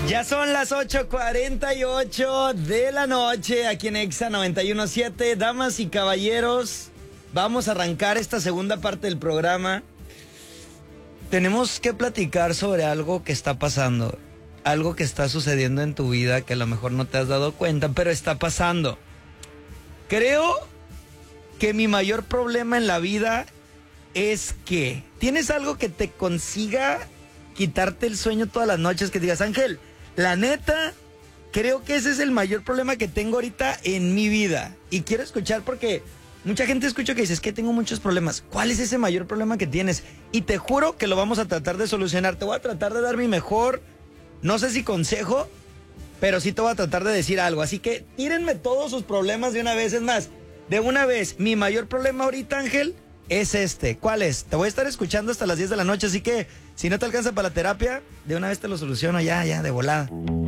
Ya son las 8:48 de la noche aquí en Exa 91.7. Damas y caballeros, vamos a arrancar esta segunda parte del programa. Tenemos que platicar sobre algo que está pasando, algo que está sucediendo en tu vida que a lo mejor no te has dado cuenta, pero está pasando. Creo que mi mayor problema en la vida es que tienes algo que te consiga quitarte el sueño todas las noches, que digas, Ángel, la neta, creo que ese es el mayor problema que tengo ahorita en mi vida. Y quiero escuchar porque mucha gente escucha que dices que tengo muchos problemas. ¿Cuál es ese mayor problema que tienes? Y te juro que lo vamos a tratar de solucionar. Te voy a tratar de dar mi mejor, no sé si consejo, pero sí te voy a tratar de decir algo. Así que tírenme todos sus problemas de una vez. Es más, de una vez, mi mayor problema ahorita, Ángel, es este. ¿Cuál es? Te voy a estar escuchando hasta las 10 de la noche, así que si no te alcanza para la terapia, de una vez te lo soluciono ya, de volada.